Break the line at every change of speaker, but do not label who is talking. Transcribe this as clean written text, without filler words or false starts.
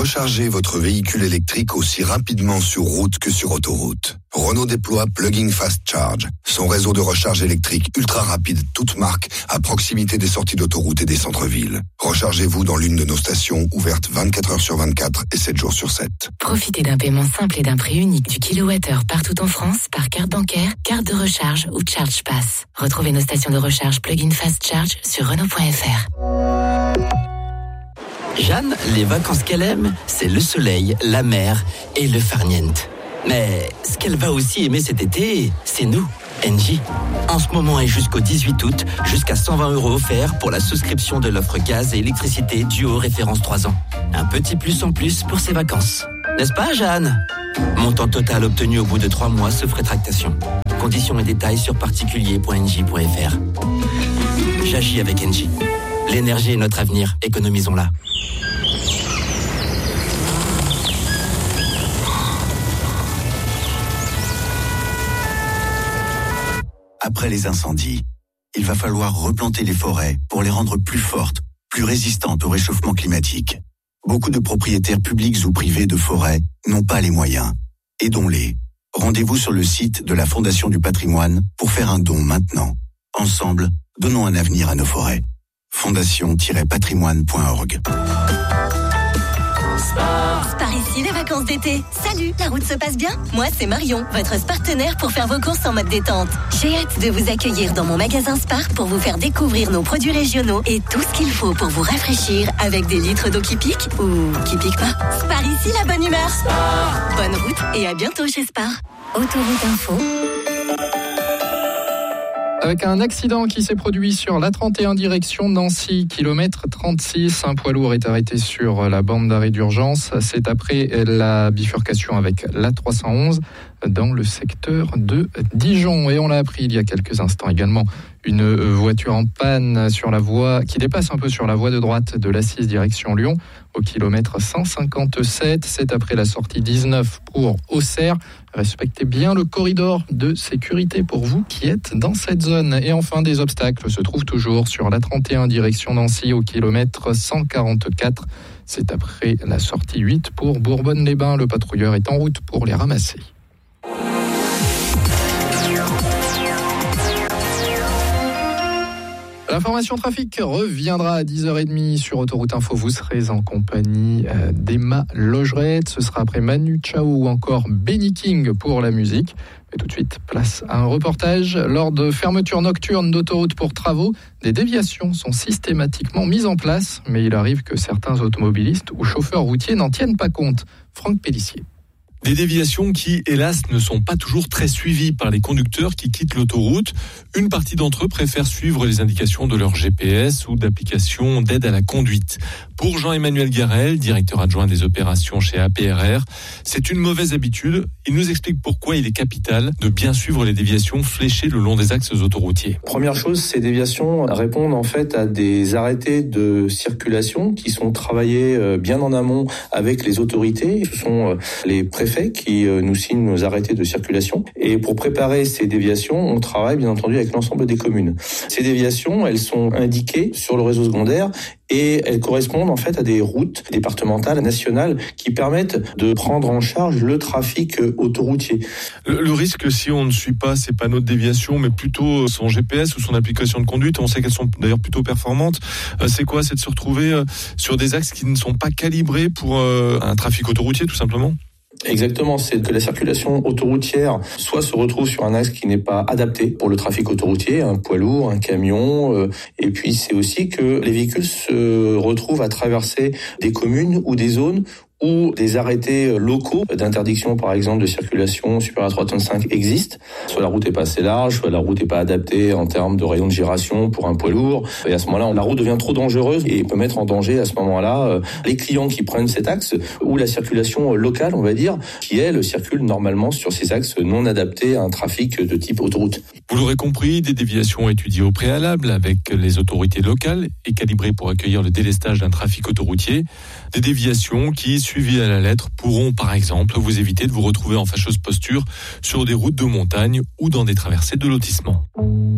recharger votre véhicule électrique aussi rapidement sur route que sur autoroute. Renault déploie Plug-in Fast Charge, son réseau de recharge électrique ultra rapide toute marque à proximité des sorties d'autoroute et des centres-villes. Rechargez-vous dans l'une de nos stations ouvertes 24 heures sur 24 et 7 jours sur 7.
Profitez d'un paiement simple et d'un prix unique du kilowattheure partout en France par carte bancaire, carte de recharge ou Charge Pass. Retrouvez nos stations de recharge Plug-in Fast Charge sur Renault.fr.
Jeanne, les vacances qu'elle aime, c'est le soleil, la mer et le farniente. Mais ce qu'elle va aussi aimer cet été, c'est nous, Engie. En ce moment et jusqu'au 18 août, jusqu'à 120 € offerts pour la souscription de l'offre gaz et électricité Duo référence 3 ans. Un petit plus en plus pour ses vacances. N'est-ce pas, Jeanne ? Montant total obtenu au bout de 3 mois sauf rétractation. Conditions et détails sur particulier.engie.fr. J'agis avec Engie. L'énergie est notre avenir, économisons-la.
Après les incendies, il va falloir replanter les forêts pour les rendre plus fortes, plus résistantes au réchauffement climatique. Beaucoup de propriétaires publics ou privés de forêts n'ont pas les moyens. Aidons-les. Rendez-vous sur le site de la Fondation du Patrimoine pour faire un don maintenant. Ensemble, donnons un avenir à nos forêts. fondation-patrimoine.org.
Spar ici, les vacances d'été. Salut, la route se passe bien ? Moi, c'est Marion, votre partenaire pour faire vos courses en mode détente. J'ai hâte de vous accueillir dans mon magasin Spar pour vous faire découvrir nos produits régionaux et tout ce qu'il faut pour vous rafraîchir avec des litres d'eau qui piquent ou qui piquent pas. Spar ici, la bonne humeur. Spar. Bonne route et à bientôt chez Spar. Autoroute Info.
Avec un accident qui s'est produit sur l'A31 direction Nancy, kilomètre 36, un poids lourd est arrêté sur la bande d'arrêt d'urgence. C'est après la bifurcation avec l'A311 dans le secteur de Dijon. Et on l'a appris il y a quelques instants également. Une voiture en panne sur la voie, qui dépasse un peu sur la voie de droite de l'A6 direction Lyon, au kilomètre 157. C'est après la sortie 19 pour Auxerre. Respectez bien le corridor de sécurité pour vous qui êtes dans cette zone. Et enfin, des obstacles se trouvent toujours sur l'A31 direction Nancy, au kilomètre 144. C'est après la sortie 8 pour Bourbonne-les-Bains. Le patrouilleur est en route pour les ramasser. L'information trafic reviendra à 10h30 sur Autoroute Info. Vous serez en compagnie d'Emma Logerette. Ce sera après Manu Chao ou encore Benny King pour la musique. Mais tout de suite, place à un reportage. Lors de fermetures nocturnes d'autoroutes pour travaux, des déviations sont systématiquement mises en place. Mais il arrive que certains automobilistes ou chauffeurs routiers n'en tiennent pas compte. Franck Pellissier.
Des déviations qui, hélas, ne sont pas toujours très suivies par les conducteurs qui quittent l'autoroute. Une partie d'entre eux préfèrent suivre les indications de leur GPS ou d'applications d'aide à la conduite. Pour Jean-Emmanuel Garel, directeur adjoint des opérations chez APRR, c'est une mauvaise habitude. Il nous explique pourquoi il est capital de bien suivre les déviations fléchées le long des axes autoroutiers.
Première chose, ces déviations répondent en fait à des arrêtés de circulation qui sont travaillés bien en amont avec les autorités. Ce sont les préfets qui nous signent nos arrêtés de circulation. Et pour préparer ces déviations, on travaille bien entendu avec l'ensemble des communes. Ces déviations, elles sont indiquées sur le réseau secondaire et elles correspondent en fait à des routes départementales, nationales, qui permettent de prendre en charge le trafic autoroutier.
Le risque, si on ne suit pas ces panneaux de déviation, mais plutôt son GPS ou son application de conduite, on sait qu'elles sont d'ailleurs plutôt performantes, c'est quoi ? C'est de se retrouver sur des axes qui ne sont pas calibrés pour un trafic autoroutier, tout simplement ?
Exactement, c'est que la circulation autoroutière soit se retrouve sur un axe qui n'est pas adapté pour le trafic autoroutier, un poids lourd, un camion, et puis c'est aussi que les véhicules se retrouvent à traverser des communes ou des zones où des arrêtés locaux d'interdiction, par exemple, de circulation supérieure à 3,5 tonnes existent. Soit la route est pas assez large, soit la route est pas adaptée en termes de rayon de giration pour un poids lourd. Et à ce moment-là, la route devient trop dangereuse et peut mettre en danger à ce moment-là les clients qui prennent cet axe ou la circulation locale, on va dire, qui elle circule normalement sur ces axes non adaptés à un trafic de type autoroute.
Vous l'aurez compris, des déviations étudiées au préalable avec les autorités locales et calibrées pour accueillir le délestage d'un trafic autoroutier. Des déviations qui, suivies à la lettre, pourront par exemple vous éviter de vous retrouver en fâcheuse posture sur des routes de montagne ou dans des traversées de lotissement.